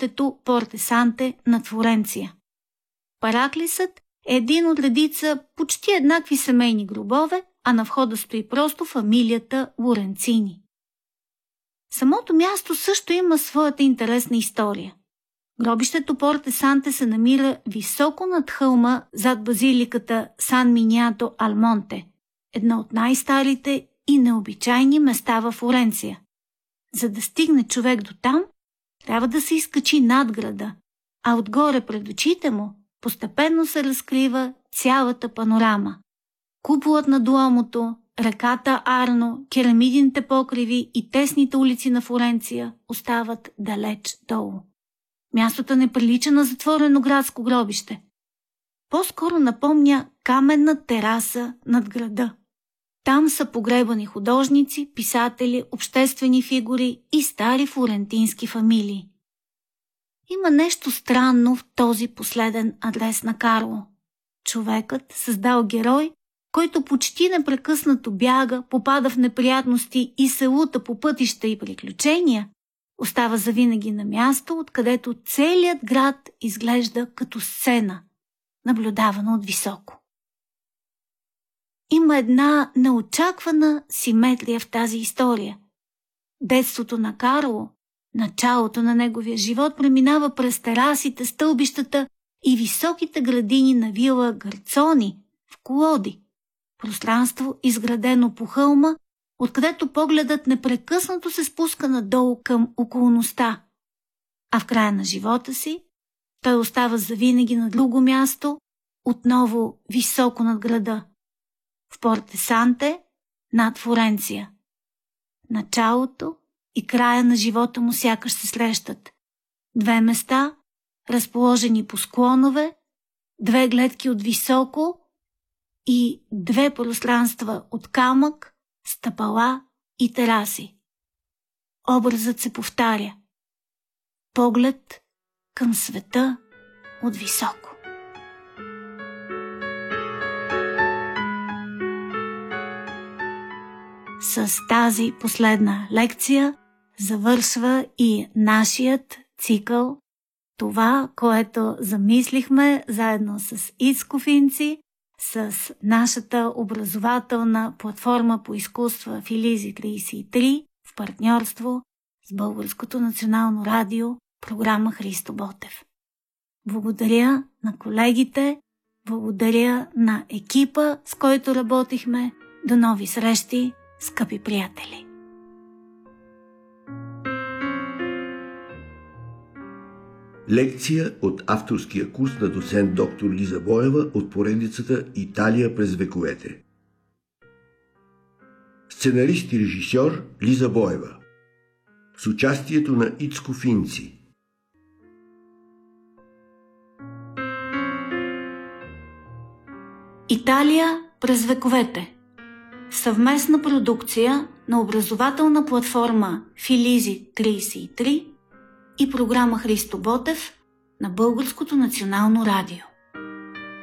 гробището Порте Санте над Флоренция. Параклисът е един от редица почти еднакви семейни гробове, а на входа стои просто фамилията Лоренцини. Самото място също има своята интересна история. Гробището Порте Санте се намира високо над хълма зад базиликата Сан Миньято ал Монте, едно от най-старите и необичайни места във Флоренция. За да стигне човек до там, трябва да се изкачи над града, а отгоре пред очите му постепенно се разкрива цялата панорама. Куполът на Дуомото, реката Арно, керамидните покриви и тесните улици на Флоренция остават далеч долу. Мястото не прилича на затворено градско гробище. По-скоро напомня каменна тераса над града. Там са погребани художници, писатели, обществени фигури и стари флорентински фамилии. Има нещо странно в този последен адрес на Карло. Човекът създал герой, който почти непрекъснато бяга, попада в неприятности и се лута по пътища и приключения, остава завинаги на място, откъдето целият град изглежда като сцена, наблюдавана от високо. Има една неочаквана симетрия в тази история. Детството на Карло, началото на неговия живот преминава през терасите, стълбищата и високите градини на вила Гарцони в Колоди, пространство изградено по хълма, откъдето погледът непрекъснато се спуска надолу към околността. А в края на живота си той остава завинаги на друго място, отново високо над града, в Порте Санте над Флоренция. Началото и края на живота му сякаш се срещат. Две места, разположени по склонове, две гледки от високо и две пространства от камък, стъпала и тераси. Образът се повтаря. Поглед към света от високо. С тази последна лекция завършва и нашият цикъл. Това, което замислихме заедно с Ицко Финци, с нашата образователна платформа по изкуства Филизи 33 в партньорство с Българското национално радио, програма Христо Ботев. Благодаря на колегите, благодаря на екипа, с който работихме. До нови срещи, скъпи приятели! Лекция от авторския курс на доцент доктор Лиза Боева от поредицата Италия през вековете. Сценарист и режисьор Лиза Боева. С участието на Ицко Финци. Италия през вековете. Съвместна продукция на образователна платформа Филизи 33 и програма Христо Ботев на Българското национално радио.